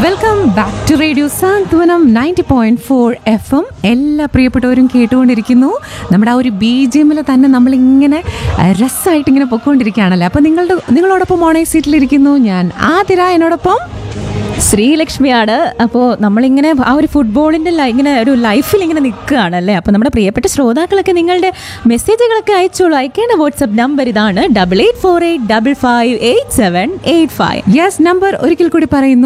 Welcome back to radio Santhwanam 90.4 FM. എല്ലാ പ്രിയപ്പെട്ടവരും കേട്ടുകൊണ്ടിരിക്കുന്നു. നമ്മുടെ ആ ഒരു BGMൽ തന്നെ നമ്മളിങ്ങനെ രസമായിട്ട് ഇങ്ങനെ പൊയ്ക്കൊണ്ടിരിക്കുകയാണല്ലേ. അപ്പോൾ നിങ്ങളോടൊപ്പം മോണേ സീറ്റിലിരിക്കുന്നു ഞാൻ ആതിര, എന്നോടൊപ്പം ശ്രീലക്ഷ്മിയാണ്. അപ്പോൾ നമ്മളിങ്ങനെ ആ ഒരു ഫുട്ബോളിൻ്റെ ഇങ്ങനെ ഒരു ലൈഫിൽ ഇങ്ങനെ നിൽക്കുകയാണല്ലേ. അപ്പോൾ നമ്മുടെ പ്രിയപ്പെട്ട ശ്രോതാക്കളൊക്കെ നിങ്ങളുടെ മെസ്സേജുകളൊക്കെ അയച്ചോളൂ. അയക്കേണ്ട വാട്സപ്പ് നമ്പർ ഇതാണ് 8848558785. യെസ്, നമ്പർ ഒരിക്കൽ കൂടി പറയുന്നു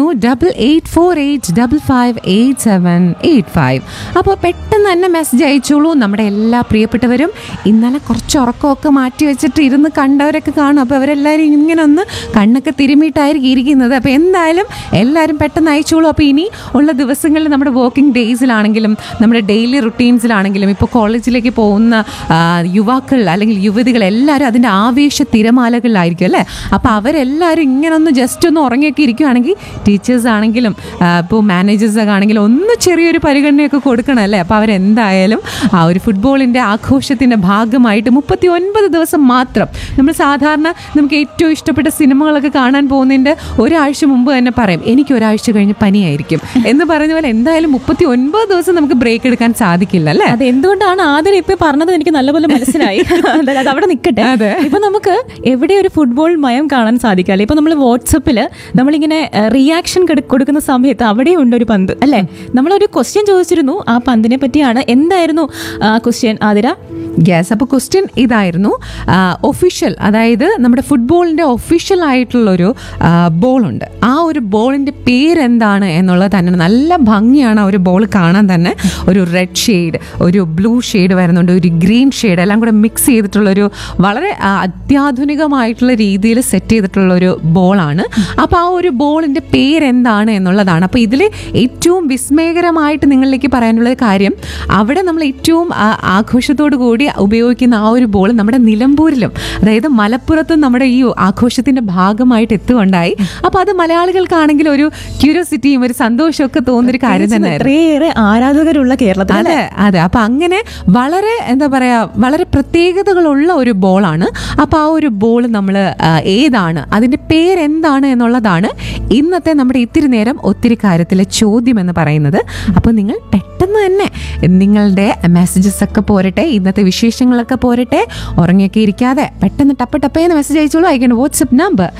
8848558785. അപ്പോൾ പെട്ടെന്ന് തന്നെ മെസ്സേജ് അയച്ചോളൂ. നമ്മുടെ എല്ലാ പ്രിയപ്പെട്ടവരും ഇന്നലെ കുറച്ച് ഉറക്കമൊക്കെ മാറ്റി വെച്ചിട്ട് ഇരുന്ന് കണ്ടവരൊക്കെ കാണും. അപ്പോൾ അവരെല്ലാവരും ഇങ്ങനെ ഒന്ന് കണ്ണൊക്കെ തിരുമിയിട്ടായിരിക്കും ഇരിക്കുന്നത്. അപ്പോൾ എന്തായാലും എല്ലാവരും പെട്ടെന്ന് അയച്ചോളൂ. അപ്പോൾ ഇനി ഉള്ള ദിവസങ്ങളിൽ നമ്മുടെ വർക്കിംഗ് ഡേയ്സിലാണെങ്കിലും നമ്മുടെ ഡെയിലി റുട്ടീൻസിലാണെങ്കിലും ഇപ്പോൾ കോളേജിലേക്ക് പോകുന്ന യുവാക്കൾ അല്ലെങ്കിൽ യുവതികൾ എല്ലാവരും അതിൻ്റെ ആവേശ തിരമാലകളിലായിരിക്കും അല്ലേ. അപ്പോൾ അവരെല്ലാവരും ഇങ്ങനെ ഒന്ന് ജസ്റ്റ് ഒന്ന് ഉറങ്ങിയൊക്കെ ഇരിക്കുകയാണെങ്കിൽ ടീച്ചേഴ്സ് ആണെങ്കിലും ഇപ്പോൾ മാനേജേഴ്സൊക്കെ ആണെങ്കിലും ഒന്ന് ചെറിയൊരു പരിഗണനയൊക്കെ കൊടുക്കണം അല്ലേ. അപ്പോൾ അവരെന്തായാലും ആ ഒരു ഫുട്ബോളിൻ്റെ ആഘോഷത്തിൻ്റെ ഭാഗമായിട്ട് 39 ദിവസം മാത്രം നമ്മൾ സാധാരണ നമുക്ക് ഏറ്റവും ഇഷ്ടപ്പെട്ട സിനിമകളൊക്കെ കാണാൻ പോകുന്നതിൻ്റെ ഒരാഴ്ച മുമ്പ് തന്നെ പറയും എനിക്ക് ഒരാഴ്ച കഴിഞ്ഞ് പനിയായിരിക്കും എന്ന് പറഞ്ഞ പോലെ എന്തായാലും 39 ദിവസം നമുക്ക് ബ്രേക്ക് എടുക്കാൻ സാധിക്കില്ല അല്ലേ. അത് എന്തുകൊണ്ടാണ് ആദ്യം ഇപ്പൊ പറഞ്ഞത് എനിക്ക് നല്ലപോലെ മനസ്സിലായി. അത് അവിടെ നിൽക്കട്ടെ. ഇപ്പൊ നമുക്ക് എവിടെ ഒരു ഫുട്ബോൾ മയം കാണാൻ സാധിക്കാല്ലേ. ഇപ്പൊ നമ്മൾ വാട്സപ്പിൽ നമ്മളിങ്ങനെ റിയാക്ഷൻ കൊടുക്കുന്ന സമയത്ത് അവിടെ ഉണ്ട് ഒരു പന്ത് അല്ലേ. നമ്മളൊരു ക്വസ്റ്റ്യൻ ചോദിച്ചിരുന്നു, ആ പന്തിനെ പറ്റിയാണ്. എന്തായിരുന്നു ആ ക്വസ്റ്റ്യൻ ആതിര? യെസ്, അപ്പോൾ ക്വസ്റ്റ്യൻ ഇതായിരുന്നു. ഒഫീഷ്യൽ, അതായത് നമ്മുടെ ഫുട്ബോളിൻ്റെ ഒഫീഷ്യൽ ആയിട്ടുള്ളൊരു ബോളുണ്ട്. ആ ഒരു ബോളിൻ്റെ പേരെന്താണ് എന്നുള്ളത് തന്നെ നല്ല ഭംഗിയാണ്. ആ ഒരു ബോൾ കാണാൻ തന്നെ ഒരു റെഡ് ഷെയ്ഡ്, ഒരു ബ്ലൂ ഷെയ്ഡ് വരുന്നുണ്ട്, ഒരു ഗ്രീൻ ഷെയ്ഡ് എല്ലാം കൂടെ മിക്സ് ചെയ്തിട്ടുള്ളൊരു വളരെ അത്യാധുനികമായിട്ടുള്ള രീതിയിൽ സെറ്റ് ചെയ്തിട്ടുള്ളൊരു ബോളാണ്. അപ്പോൾ ആ ഒരു ബോളിൻ്റെ പേരെന്താണ് എന്നുള്ളതാണ്. അപ്പോൾ ഇതിൽ ഏറ്റവും വിസ്മയകരമായിട്ട് നിങ്ങളിലേക്ക് പറയാനുള്ള കാര്യം, അവിടെ നമ്മൾ ഏറ്റവും ആഘോഷത്തോടു കൂടി ഉപയോഗിക്കുന്ന ആ ഒരു ബോൾ നമ്മുടെ നിലമ്പൂരിലും അതായത് മലപ്പുറത്തും നമ്മുടെ ഈ ആഘോഷത്തിന്റെ ഭാഗമായിട്ട് എത്തുകൊണ്ടായി. അപ്പോൾ അത് മലയാളികൾക്കാണെങ്കിൽ ഒരു ക്യൂരിയോസിറ്റിയും ഒരു സന്തോഷമൊക്കെ തോന്നുന്നൊരു കാര്യം തന്നെ. അത്രയേറെ ആരാധകരുള്ള കേരളത്തിൽ. അതെ അതെ. അപ്പൊ അങ്ങനെ വളരെ എന്താ പറയാ, വളരെ പ്രത്യേകതകളുള്ള ഒരു ബോളാണ്. അപ്പൊ ആ ഒരു ബോൾ നമ്മൾ ഏതാണ്, അതിന്റെ പേരെന്താണ് എന്നുള്ളതാണ് ഇന്നത്തെ നമ്മുടെ ഇത്തിരി നേരം ഒത്തിരി കാര്യത്തിലെ ചോദ്യം എന്ന് പറയുന്നത്. അപ്പോൾ നിങ്ങൾ പെട്ടെന്ന് തന്നെ നിങ്ങളുടെ മെസ്സേജസ് ഒക്കെ പോരട്ടെ, ഇന്നത്തെ വിശേഷങ്ങളൊക്കെ പോരട്ടെ, ഉറങ്ങിയൊക്കെ ഇരിക്കാതെ പെട്ടെന്ന് ടപ്പേന്ന് മെസ്സേജ് അയച്ചോളൂ. അയക്കേണ്ട വാട്സ്ആപ്പ് നമ്പർ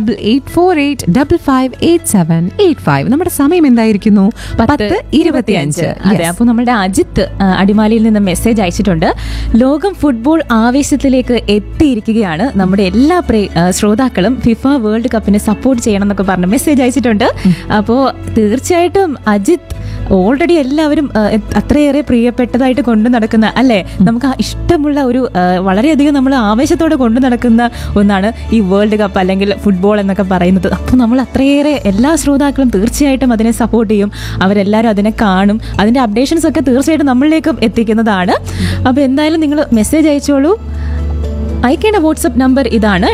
8848558785. നമ്മുടെ സമയം എന്തായിരിക്കുന്നു? 10:25. അപ്പോൾ നമ്മുടെ അജിത്ത് അടിമാലിയിൽ നിന്ന് മെസ്സേജ് അയച്ചിട്ടുണ്ട്. ലോകം ഫുട്ബോൾ ആവേശത്തിലേക്ക് എത്തിയിരിക്കുകയാണ്. നമ്മുടെ എല്ലാ ശ്രോതാക്കളും ഫിഫ വേൾഡ് കപ്പിനെ സപ്പോർട്ട് ചെയ്യണം എന്നൊക്കെ പറഞ്ഞ് മെസ്സേജ് അയച്ചിട്ടുണ്ട്. അപ്പോൾ തീർച്ചയായിട്ടും അജിത്ത് ഓൾറെഡി എല്ലാവരും അത്രയേറെ പ്രിയപ്പെട്ടതായിട്ട് കൊണ്ടു നടക്കുന്ന അല്ലേ, നമുക്ക് ഇഷ്ടമുള്ള ഒരു വളരെയധികം നമ്മൾ ആവേശത്തോടെ കൊണ്ടു നടക്കുന്ന ഒന്നാണ് ഈ വേൾഡ് കപ്പ് അല്ലെങ്കിൽ ഫുട്ബോൾ എന്നൊക്കെ പറയുന്നത്. അപ്പോൾ നമ്മൾ അത്രയേറെ എല്ലാ ശ്രോതാക്കളും തീർച്ചയായിട്ടും അതിനെ സപ്പോർട്ട് ചെയ്യും. അവരെല്ലാവരും അതിനെ കാണും. അതിൻ്റെ അപ്ഡേഷൻസ് ഒക്കെ തീർച്ചയായിട്ടും നമ്മളിലേക്കും എത്തിക്കുന്നതാണ്. അപ്പോൾ എന്തായാലും നിങ്ങൾ മെസ്സേജ് അയച്ചോളൂ. അയക്കേണ്ട വാട്സപ്പ് നമ്പർ ഇതാണ്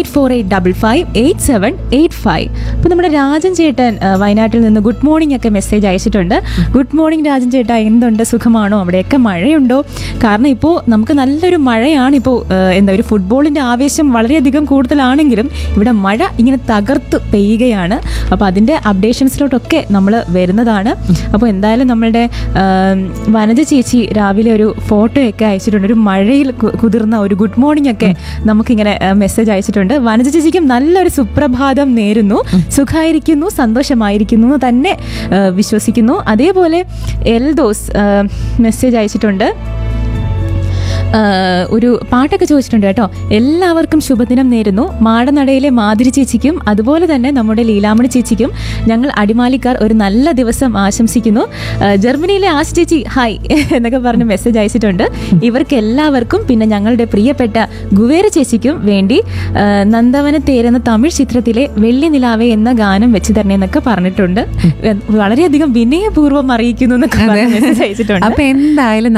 8848558785. അപ്പോൾ നമ്മുടെ രാജൻ ചേട്ടൻ വയനാട്ടിൽ നിന്ന് ഗുഡ് മോർണിംഗ് ഒക്കെ മെസ്സേജ് അയച്ചിട്ടുണ്ട്. ഗുഡ് മോർണിംഗ് രാജൻ ചേട്ടാ, എന്തുണ്ട്, സുഖമാണോ? അവിടെയൊക്കെ മഴയുണ്ടോ? കാരണം ഇപ്പോൾ നമുക്ക് നല്ലൊരു മഴയാണ്. ഇപ്പോൾ ഒരു ഫുട്ബോളിൻ്റെ ആവേശം വളരെയധികം കൂടുതലാണെങ്കിലും ഇവിടെ മഴ ഇങ്ങനെ തകർത്ത് പെയ്യുകയാണ്. അപ്പോൾ അതിൻ്റെ അപ്ഡേഷൻസിലോട്ടൊക്കെ നമ്മൾ വരുന്നതാണ്. അപ്പോൾ എന്തായാലും നമ്മളുടെ വനജ ചേച്ചി രാവിലെ ഒരു ഫോട്ടോയൊക്കെ അയച്ചിട്ടുണ്ട്. ഒരു മഴയിൽ കുതിർന്ന ഒരു ഗുഡ് മോർണിംഗ് ഒക്കെ നമുക്കിങ്ങനെ മെസ്സേജ് അയച്ചിട്ടുണ്ട്. വനജ ചേച്ചിക്കും നല്ലൊരു സുപ്രഭാതം നേരുന്നു. സുഖമായിരിക്കുന്നു, സന്തോഷമായിരിക്കുന്നു തന്നെ വിശ്വസിക്കുന്നു. അതേപോലെ എൽദോസ് മെസ്സേജ് അയച്ചിട്ടുണ്ട്. ഒരു പാട്ടൊക്കെ ചോദിച്ചിട്ടുണ്ട് കേട്ടോ. എല്ലാവർക്കും ശുഭദിനം നേരുന്നു. മാടനടയിലെ മാധുരി ചേച്ചിക്കും അതുപോലെ തന്നെ നമ്മുടെ ലീലാമണി ചേച്ചിക്കും ഞങ്ങൾ അടിമാലിക്കാർ ഒരു നല്ല ദിവസം ആശംസിക്കുന്നു. ജർമ്മനിയിലെ ആശ ചേച്ചി ഹായ് എന്നൊക്കെ പറഞ്ഞ് മെസ്സേജ് അയച്ചിട്ടുണ്ട്. ഇവർക്ക് എല്ലാവർക്കും പിന്നെ ഞങ്ങളുടെ പ്രിയപ്പെട്ട ഗുവേര ചേച്ചിക്കും വേണ്ടി നന്ദവന തേരെന്ന തമിഴ് ചിത്രത്തിലെ വെള്ളി നിലാവേ എന്ന ഗാനം വെച്ച് തരണേ എന്നൊക്കെ പറഞ്ഞിട്ടുണ്ട്. വളരെയധികം വിനയപൂർവ്വം അറിയിക്കുന്നു എന്നൊക്കെ മെസ്സേജ് അയച്ചിട്ടുണ്ട്. അപ്പൊ എന്തായാലും